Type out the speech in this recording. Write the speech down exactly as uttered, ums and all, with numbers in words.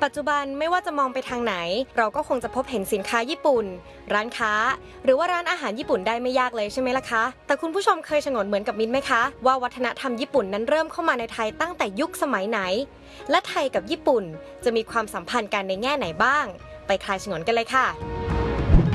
ปัจจุบันไม่ว่าจะมองไปทางไหนเราก็คงจะพบเห็นสินค้าญี่ปุ่นร้านค้าหรือว่าร้านอาหารญี่ปุ่นได้ไม่ยากเลยใช่ไหมล่ะคะแต่คุณผู้ชมเคยฉงนเหมือนกับมิ้นไหมคะว่าวัฒนธรรมญี่ปุ่นนั้นเริ่มเข้ามาในไทยตั้งแต่ยุคสมัยไหนและไทยกับญี่ปุ่นจะมีความสัมพันธ์กันในแง่ไหนบ้างไปคลายฉงนกันเลยค่ะ